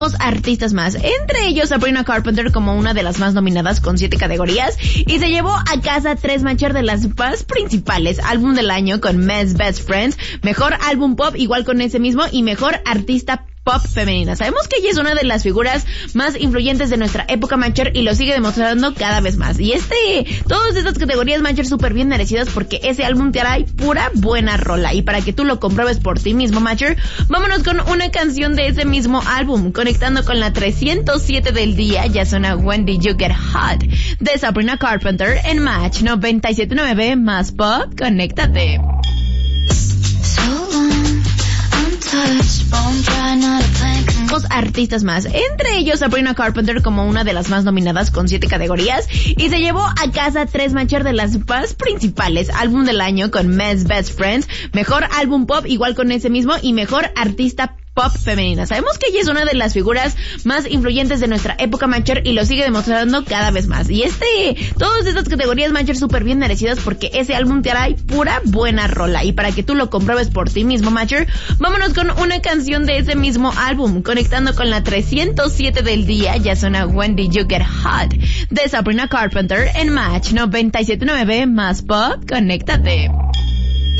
artistas más, entre ellos Sabrina Carpenter como una de las más nominadas con 7 categorías y se llevó a casa 3 matchers de las más principales: álbum del año con Men's Best Friends, mejor álbum pop igual con ese mismo y mejor artista pop femenina. Sabemos que ella es una de las figuras más influyentes de nuestra época matcher y lo sigue demostrando cada vez más. Y todas estas categorías matcher súper bien merecidas porque ese álbum te hará pura buena rola. Y para que tú lo compruebes por ti mismo, matcher, vámonos con una canción de ese mismo álbum, conectando con la 307 del día. Ya suena When Did You Get Hot de Sabrina Carpenter en Match 97.9 más pop. Conéctate. Artistas más, entre ellos Sabrina Carpenter como una de las más nominadas con 7 categorías y se llevó a casa 3 matchers de las más principales: álbum del año con Men's Best Friends, mejor álbum pop igual con ese mismo y mejor artista pop femenina. Sabemos que ella es una de las figuras más influyentes de nuestra época matcher y lo sigue demostrando cada vez más. Y todas estas categorías matcher súper bien merecidas porque ese álbum te hará pura buena rola. Y para que tú lo compruebes por ti mismo, matcher, vámonos con una canción de ese mismo álbum, conectando con la 307 del día. Ya suena When Did You Get Hot de Sabrina Carpenter en Match 97.9 más pop. Conéctate.